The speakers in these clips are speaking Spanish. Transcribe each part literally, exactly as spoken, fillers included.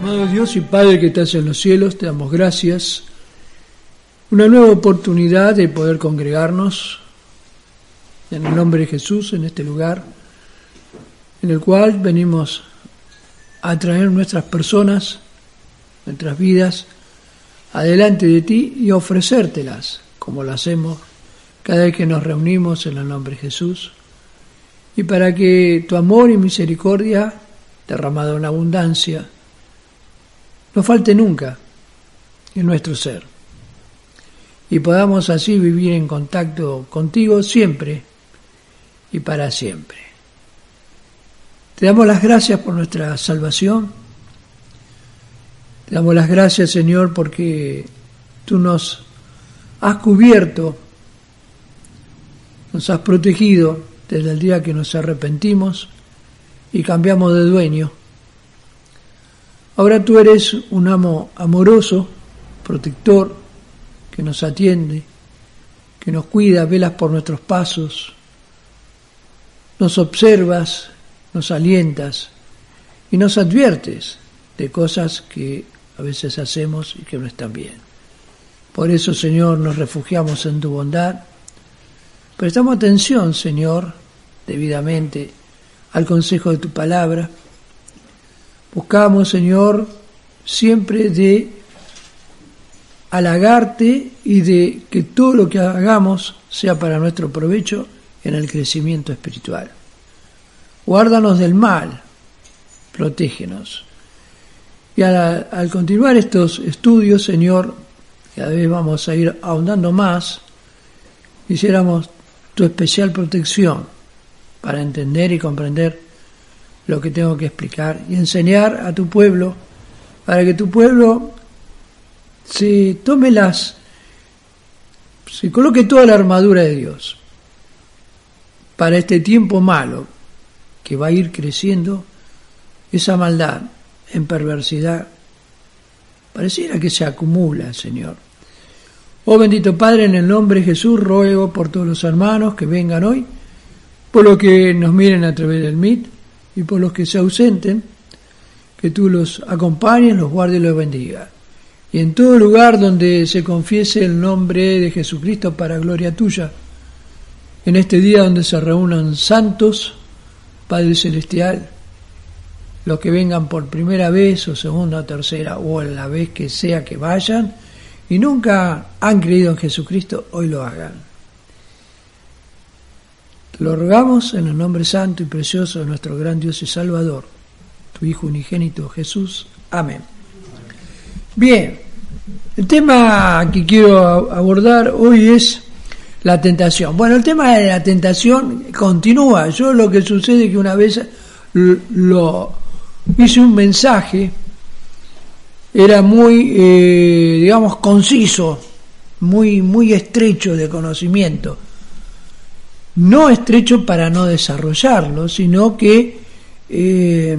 Amado Dios y Padre que estás en los cielos, te damos gracias. Una nueva oportunidad de poder congregarnos en el nombre de Jesús en este lugar, en el cual venimos a traer nuestras personas, nuestras vidas, adelante de ti y ofrecértelas, como lo hacemos cada vez que nos reunimos en el nombre de Jesús, y para que tu amor y misericordia, derramado en abundancia, no falte nunca en nuestro ser, y podamos así vivir en contacto contigo siempre y para siempre. Te damos las gracias por nuestra salvación. Te damos las gracias, Señor, porque tú nos has cubierto, nos has protegido desde el día que nos arrepentimos y cambiamos de dueño. Ahora tú eres un amo amoroso, protector, que nos atiende, que nos cuida, velas por nuestros pasos, nos observas, nos alientas y nos adviertes de cosas que a veces hacemos y que no están bien. Por eso, Señor, nos refugiamos en tu bondad. Prestamos atención, Señor, debidamente al consejo de tu palabra. Buscamos, Señor, siempre de halagarte y de que todo lo que hagamos sea para nuestro provecho en el crecimiento espiritual. Guárdanos del mal, protégenos. Y al, al continuar estos estudios, Señor, cada vez vamos a ir ahondando más, quisiéramos tu especial protección para entender y comprender lo que tengo que explicar y enseñar a tu pueblo, para que tu pueblo se tome las, se coloque toda la armadura de Dios para este tiempo malo que va a ir creciendo, esa maldad en perversidad pareciera que se acumula, Señor. Oh bendito Padre, en el nombre de Jesús ruego por todos los hermanos que vengan hoy, por los que nos miren a través del Meet y por los que se ausenten, que tú los acompañes, los guardes y los bendiga. Y en todo lugar donde se confiese el nombre de Jesucristo para gloria tuya, en este día donde se reúnan santos, Padre Celestial, los que vengan por primera vez o segunda o tercera o a la vez que sea que vayan y nunca han creído en Jesucristo, hoy lo hagan. Te lo rogamos en el nombre santo y precioso de nuestro gran Dios y Salvador, tu Hijo unigénito Jesús. Amén. Bien, el tema que quiero abordar hoy es la tentación. Bueno, el tema de la tentación continúa. Yo lo que sucede es que una vez lo hice un mensaje, era muy, eh, digamos, conciso, muy, muy estrecho de conocimiento. No estrecho para no desarrollarlo, sino que eh,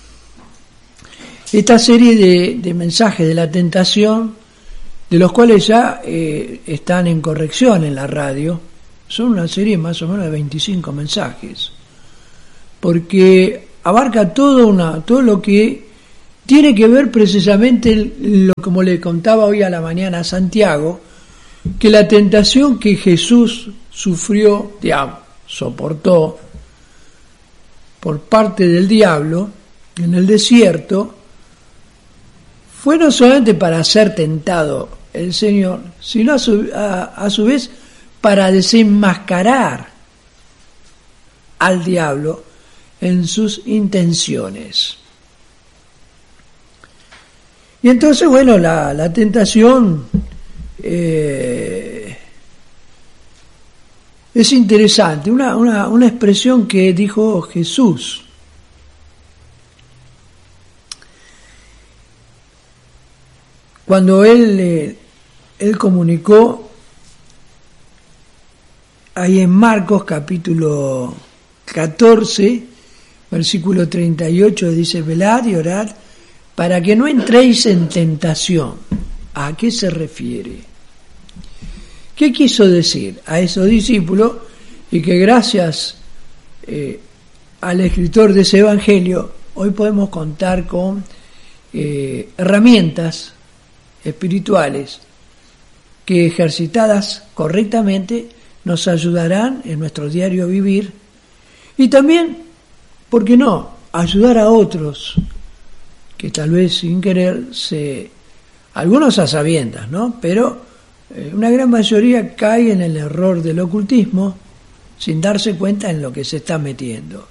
esta serie de, de mensajes de la tentación, de los cuales ya eh, están en corrección en la radio, son una serie más o menos de veinticinco mensajes, porque abarca todo, una, todo lo que tiene que ver precisamente, lo como le contaba hoy a la mañana a Santiago, que la tentación que Jesús sufrió, digamos, soportó por parte del diablo en el desierto, fue no solamente para ser tentado el Señor, sino a su, a, a su vez para desenmascarar al diablo en sus intenciones. Y entonces, bueno, la, la tentación eh, es interesante, una, una, una expresión que dijo Jesús. Cuando él, eh, él comunicó ahí en Marcos capítulo catorce, versículo treinta y ocho, dice: velad y orad para que no entréis en tentación. ¿A qué se refiere? ¿Qué quiso decir a esos discípulos? Y que gracias eh, al escritor de ese evangelio, hoy podemos contar con eh, herramientas espirituales que, ejercitadas correctamente, nos ayudarán en nuestro diario vivir y también, ¿por qué no?, ayudar a otros que tal vez sin querer se, algunos a sabiendas, ¿no?, pero eh, una gran mayoría cae en el error del ocultismo sin darse cuenta en lo que se está metiendo.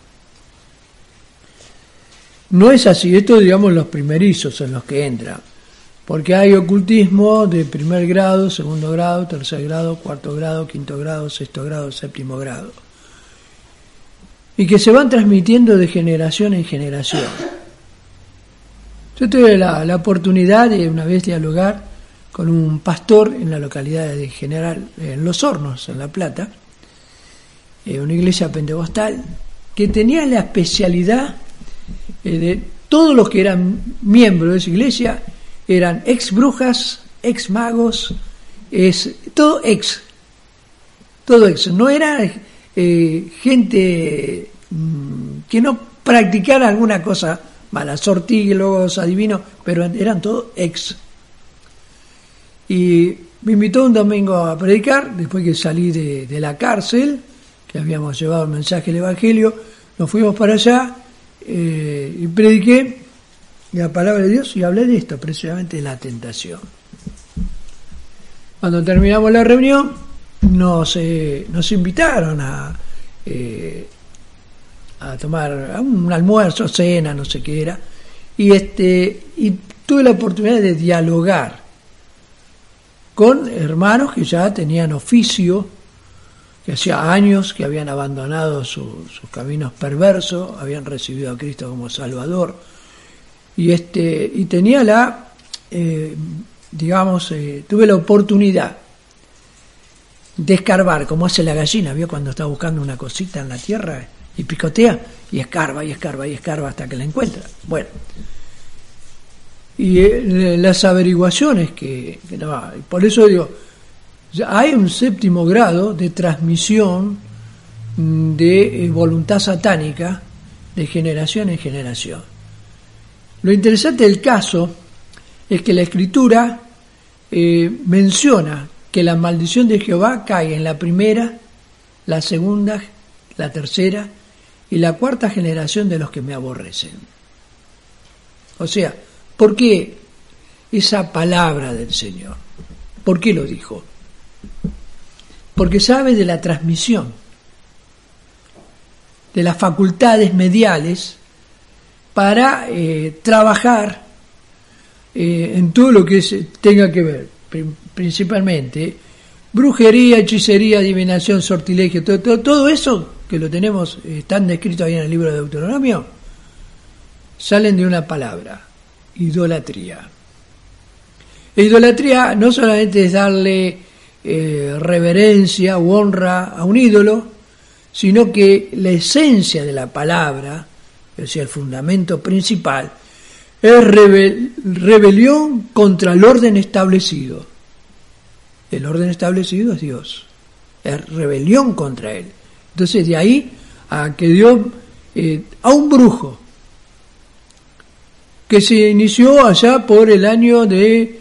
No es así, esto digamos los primerizos en los que entra, porque hay ocultismo de primer grado, segundo grado, tercer grado, cuarto grado, quinto grado, sexto grado, séptimo grado, y que se van transmitiendo de generación en generación. Yo tuve la, la oportunidad de una vez dialogar con un pastor en la localidad de General, en Los Hornos, en La Plata, eh, una iglesia pentecostal, que tenía la especialidad eh, de todos los que eran miembros de esa iglesia, eran ex brujas, ex magos, es, todo ex, todo ex, no era eh, gente mmm, que no practicara alguna cosa mala, sortílegos, adivinos, pero eran todos ex. Y me invitó un domingo a predicar, después que salí de, de la cárcel, que habíamos llevado el mensaje del Evangelio, nos fuimos para allá eh, y prediqué la palabra de Dios y hablé de esto, precisamente de la tentación. Cuando terminamos la reunión, nos, eh, nos invitaron a, eh, a tomar a un almuerzo, cena, no sé qué era, y, este, y tuve la oportunidad de dialogar con hermanos que ya tenían oficio, que hacía años que habían abandonado su, sus caminos perversos, habían recibido a Cristo como Salvador, y este y tenía la, eh, digamos, eh, tuve la oportunidad de escarbar, como hace la gallina, ¿vio? Cuando está buscando una cosita en la tierra y picotea, y escarba, y escarba, y escarba hasta que la encuentra. Bueno, y eh, las averiguaciones que, que no, por eso digo, hay un séptimo grado de transmisión de eh, voluntad satánica de generación en generación. Lo interesante del caso es que la Escritura eh, menciona que la maldición de Jehová cae en la primera, la segunda, la tercera y la cuarta generación de los que me aborrecen. O sea, ¿por qué esa palabra del Señor? ¿Por qué lo dijo? Porque sabe de la transmisión, de las facultades mediales para eh, trabajar eh, en todo lo que se tenga que ver, principalmente brujería, hechicería, adivinación, sortilegio, todo, todo, todo eso que lo tenemos, eh, están descritos ahí en el libro de Deuteronomio, salen de una palabra: idolatría. E idolatría no solamente es darle eh, reverencia u honra a un ídolo, sino que la esencia de la palabra, es decir, el fundamento principal, es rebel- rebelión contra el orden establecido. El orden establecido es Dios, es rebelión contra Él. Entonces, de ahí a que Dios, eh, a un brujo, que se inició allá por el año de